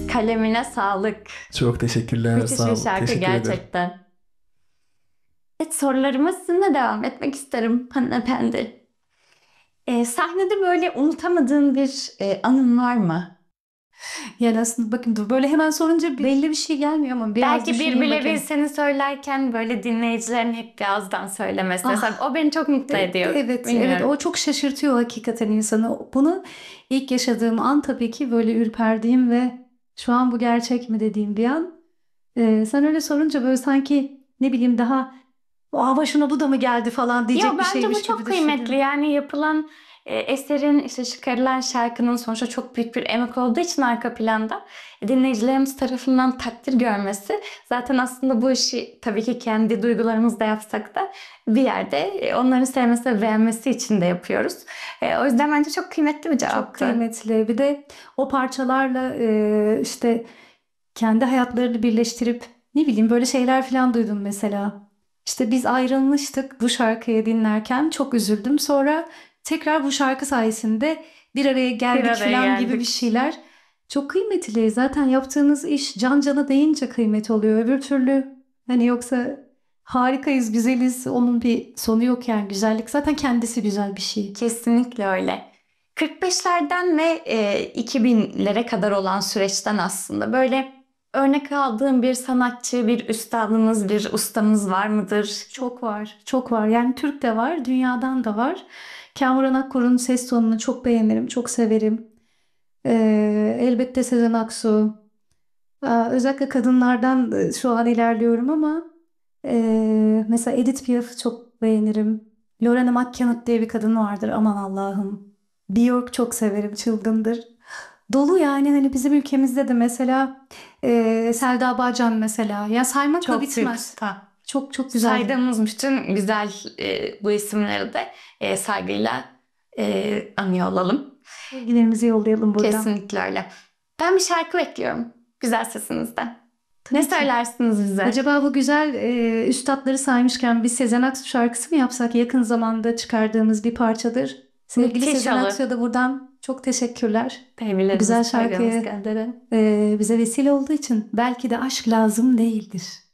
Kalemine sağlık. Çok teşekkürler. Müthiş Sağ bir olun. şarkı Teşekkür ederim. gerçekten. Evet, sorularıma sizinle devam etmek isterim hanımefendi. Sahnede böyle unutamadığın bir anın var mı? Yani aslında bakın dur böyle hemen sorunca belli bir şey gelmiyor ama biraz Belki bir düşüneyim bile bakayım. bir seni söylerken böyle dinleyicilerin hep bir ağızdan söylemesi. Ah, Mesela o beni çok mutlu ediyor. evet, evet, Bilmiyorum. o çok şaşırtıyor hakikaten insanı. Bunu ilk yaşadığım an tabii ki böyle ürperdiğim ve şu an bu gerçek mi dediğim bir an. Sen öyle sorunca böyle sanki ne bileyim daha başına bu da mı geldi falan Yo, diyecek bir bence bu şeymiş çok gibi kıymetli. düşündüm. Yani yapılan eserin, işte çıkarılan şarkının sonuçta çok büyük bir emek olduğu için arka planda dinleyicilerimiz tarafından takdir görmesi, zaten aslında bu işi tabii ki kendi duygularımızla yapsak da bir yerde onların sevmesi ve beğenmesi için de yapıyoruz. O yüzden bence çok kıymetli bir Çok cevaptı. kıymetli. Bir de o parçalarla işte kendi hayatlarını birleştirip ne bileyim böyle şeyler falan duydum mesela. İşte biz ayrılmıştık bu şarkıyı dinlerken çok üzüldüm. Sonra tekrar bu şarkı sayesinde bir araya Bir geldik araya falan gibi bir geldik. şeyler. Çok kıymetli. Zaten yaptığınız iş can cana değince kıymet oluyor. Öbür türlü hani yoksa harikayız, güzeliz. Onun bir sonu yok yani. Güzellik zaten kendisi güzel bir şey. Kesinlikle öyle. 45'lerden ve 2000'lere kadar olan süreçten aslında böyle örnek aldığım bir sanatçı, bir üstadımız, bir ustamız var mıdır? Çok var, çok var. Yani Türk de var, dünyadan da var. Kamuran Akkor'un ses tonunu çok beğenirim, çok severim. Elbette Sezen Aksu. Özellikle kadınlardan şu an ilerliyorum ama mesela Edith Piaf'ı çok beğenirim. Lorena McKennitt diye bir kadın vardır, aman Allah'ım. Björk çok severim, çılgındır. Dolu yani hani bizim ülkemizde de mesela Selda Bağcan mesela. Ya saymakla Çok büyük bitmez. usta. Çok çok güzel. Saydığımız bütün güzel bu isimleri de saygıyla anıyor olalım. Sevgilerimizi yollayalım buradan. Kesinlikle öyle. Ben bir şarkı bekliyorum güzel sesinizden. Tabii Ne ki. söylersiniz bize? Acaba bu güzel üstatları saymışken bir Sezen Aksu şarkısı mı yapsak? Yakın zamanda çıkardığımız bir parçadır. Sevgili Müthiş Sezen olur. Aksu'ya da buradan çok teşekkürler. Sevgilerimizi, Güzel saygılarımızı şarkıya gönderin. bize vesile olduğu için belki de aşk lazım değildir.